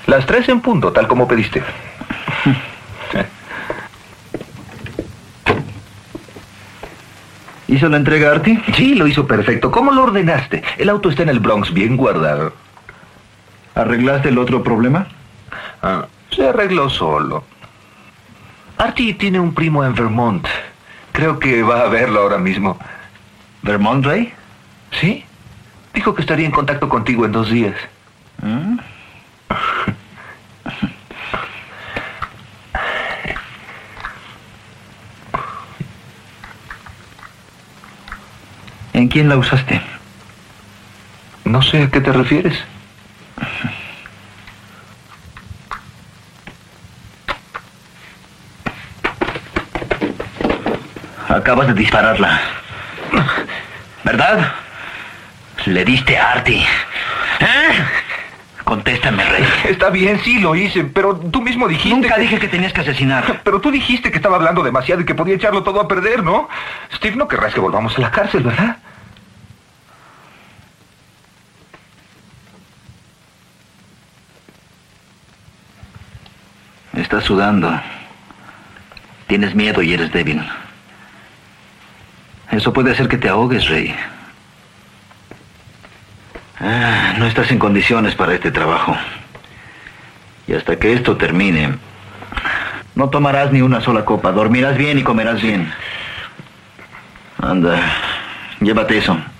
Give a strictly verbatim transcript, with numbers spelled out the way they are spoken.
Las tres en punto, tal como pediste. ¿Hizo la entrega, Artie? Sí, lo hizo perfecto. ¿Cómo lo ordenaste? El auto está en el Bronx, bien guardado. ¿Arreglaste el otro problema? Ah, se arregló solo. Artie tiene un primo en Vermont. Creo que va a verlo ahora mismo. ¿Vermont, Ray? ¿Sí? Dijo que estaría en contacto contigo en dos días. ¿Mm? ¿En quién la usaste? No sé a qué te refieres. Acabas de dispararla. ¿Verdad? Le diste a Artie. ¿Eh? Contéstame, Ray. Está bien, sí lo hice, pero tú mismo dijiste... Nunca que... dije que tenías que asesinar. Pero tú dijiste que estaba hablando demasiado y que podía echarlo todo a perder, ¿no? Steve, no querrás que volvamos a la cárcel, ¿verdad? Estás sudando. Tienes miedo y eres débil. Eso puede hacer que te ahogues, Ray. Ah, no estás en condiciones para este trabajo. Y hasta que esto termine, no tomarás ni una sola copa. Dormirás bien y comerás bien. Anda, llévate eso.